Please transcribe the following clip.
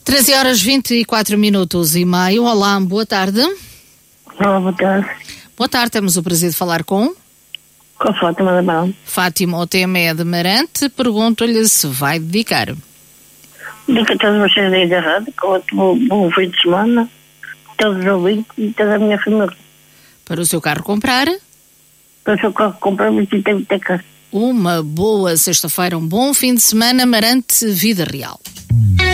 13h24 e meio. Olá, boa tarde. Olá, boa tarde. Boa tarde, temos o prazer de falar com a Fátima de Amarante. Fátima, o tema é de Amarante. Pergunto-lhe se vai dedicar. Dedico a todos vocês aí da rádio, com um bom fim de semana, todos os ouvintes e toda a minha família. Para o seu carro comprar? Para o seu carro comprar, mas tem que ter carro. Uma boa sexta-feira, um bom fim de semana, Amarante, Vida Real.